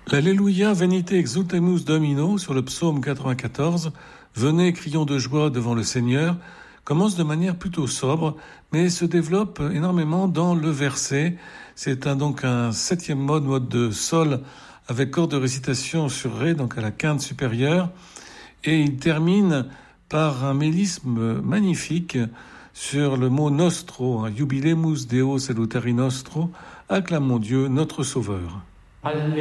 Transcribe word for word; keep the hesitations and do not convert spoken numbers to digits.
L'Alléluia Venite Exultemus Domino sur le psaume quatre-vingt-quatorze, Venez, crions de joie devant le Seigneur, commence de manière plutôt sobre, mais se développe énormément dans le verset. C'est un, donc un septième mode, mode de sol, avec corde de récitation sur Ré, donc à la quinte supérieure, et il termine par un mélisme magnifique sur le mot nostro, Jubilemus Deo salutari nostro, acclamons Dieu, notre Sauveur. Alléluia.